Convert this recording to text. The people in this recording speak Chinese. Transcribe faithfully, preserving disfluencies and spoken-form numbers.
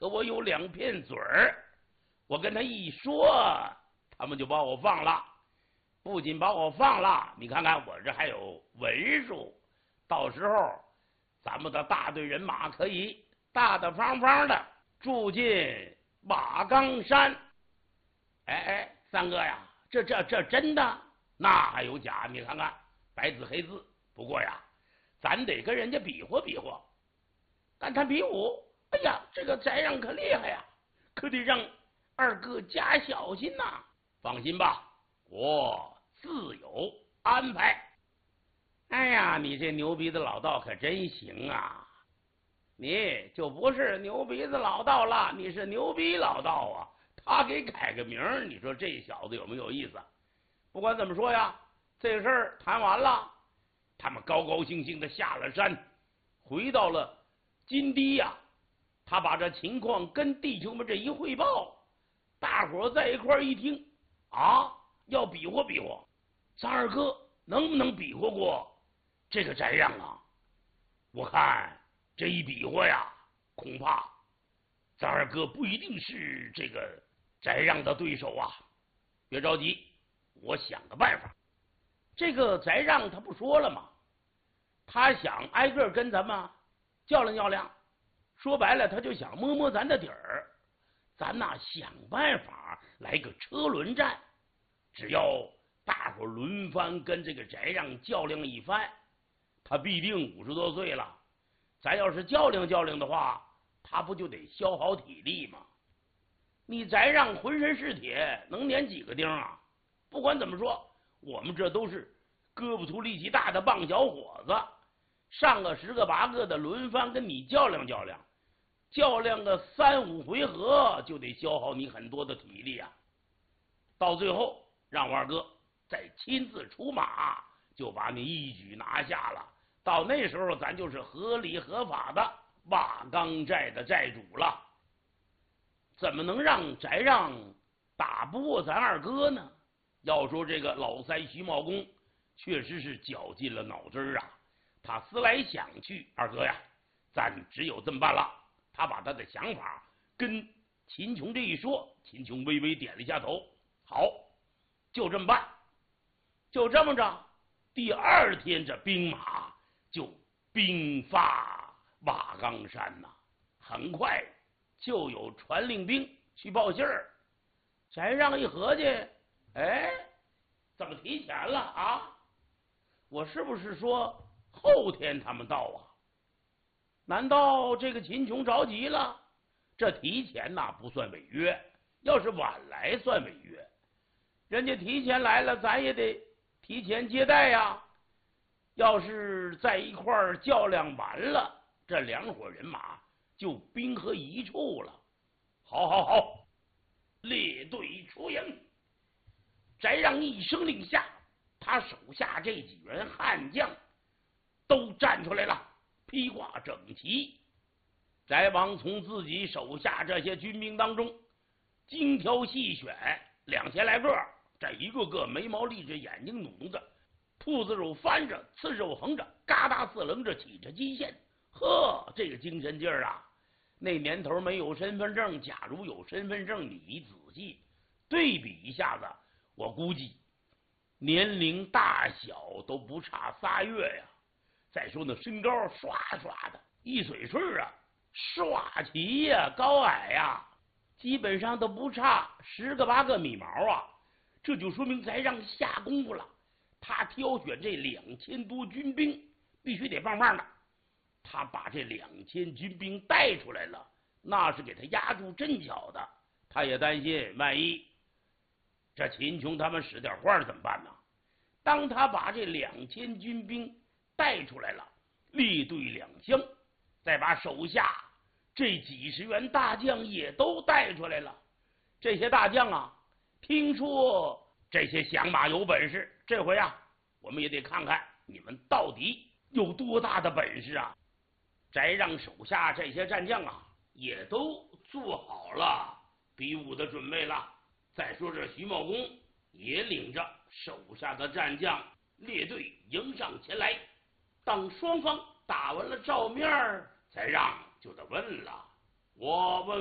可我有两片嘴儿，我跟他一说，他们就把我放了。不仅把我放了，你看看我这还有文书，到时候咱们的大队人马可以大大方方的住进瓦岗山。哎哎，三哥呀，这这这真的？那还有假？你看看白纸黑字。不过呀，咱得跟人家比划比划。干他比武，哎呀，这个翟让可厉害呀，可得让二哥加小心呐。放心吧，我自有安排。哎呀，你这牛鼻子老道可真行啊！你就不是牛鼻子老道了，你是牛逼老道啊！他给改个名，你说这小子有没有意思？不管怎么说呀，这事儿谈完了，他们高高兴兴的下了山，回到了金堤呀。他把这情况跟弟兄们这一汇报，大伙在一块一听啊，要比划比划，咱二哥能不能比划过这个翟让啊？我看这一比划呀，恐怕咱二哥不一定是这个翟让的对手啊。别着急，我想个办法。这个翟让他不说了吗？他想挨个跟咱们较量较量，说白了他就想摸摸咱的底儿。咱呐想办法来个车轮战，只要大伙轮番跟这个翟让较量一番，他必定五十多岁了，咱要是较量较量的话，他不就得消耗体力吗？你翟让浑身是铁，能粘几个钉啊？不管怎么说，我们这都是胳膊粗力气大的棒小伙子，上个十个八个的轮番跟你较量较量，较量个三五回合就得消耗你很多的体力啊。到最后让我二哥再亲自出马，就把你一举拿下了。到那时候咱就是合理合法的瓦岗寨的寨主了。怎么能让翟让打不过咱二哥呢？要说这个老三徐茂公确实是绞尽了脑汁啊。他思来想去，二哥呀，咱只有这么办了。他把他的想法跟秦琼这一说，秦琼微微点了一下头，好，就这么办。就这么着，第二天这兵马就兵发瓦岗山呐。很快就有传令兵去报信儿。翟让一合计，哎，怎么提前了啊？我是不是说后天他们到啊？难道这个秦琼着急了？这提前呐不算违约，要是晚来算违约。人家提前来了，咱也得提前接待呀。要是在一块儿较量完了，这两伙人马就兵合一处了。好好好，列队出营。翟让一声令下，他手下这几员悍将都站出来了，披挂整齐。翟王从自己手下这些军兵当中精挑细选两千来个，这一个个眉毛立着，眼睛努着，兔子肉翻着，刺肉横着，嘎达四棱着，起着基线。呵，这个精神劲儿啊！那年头没有身份证，假如有身份证，你仔细对比一下子，我估计年龄大小都不差仨月呀。再说那身高刷刷的，一水顺啊，刷齐呀，高矮呀，基本上都不差十个八个米毛啊。这就说明翟让下功夫了。他挑选这两千多军兵，必须得棒棒的。他把这两千军兵带出来了，那是给他压住阵脚的。他也担心，万一这秦琼他们使点坏怎么办呢？当他把这两千军兵带出来了，列队两厢，再把手下这几十员大将也都带出来了。这些大将啊，听说这些响马有本事，这回啊，我们也得看看你们到底有多大的本事啊！翟让手下这些战将啊，也都做好了比武的准备了。再说这徐茂公也领着手下的战将列队迎上前来。当双方打完了照面，翟让就得问了：我问